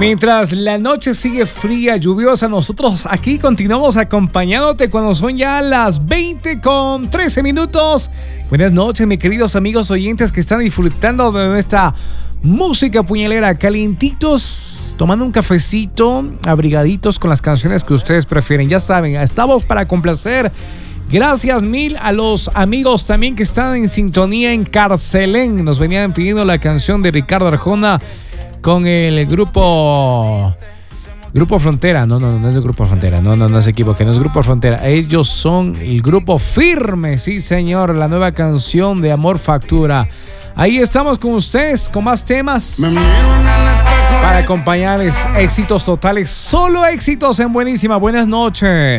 Mientras la noche sigue fría, lluviosa, nosotros aquí continuamos acompañándote cuando son ya las 20:13. Buenas noches, mis queridos amigos oyentes que están disfrutando de nuestra música puñalera, calientitos, tomando un cafecito, abrigaditos con las canciones que ustedes prefieren. Ya saben, estamos para complacer. Gracias mil a los amigos también que están en sintonía en Carcelén. Nos venían pidiendo la canción de Ricardo Arjona con el Grupo Frontera. No es el Grupo Frontera. No se equivoque, no es Grupo Frontera. Ellos son el Grupo Firme, sí señor. La nueva canción de Amor Factura. Ahí estamos con ustedes, con más temas para acompañarles. Éxitos totales, solo éxitos en Buenísima. Buenas noches.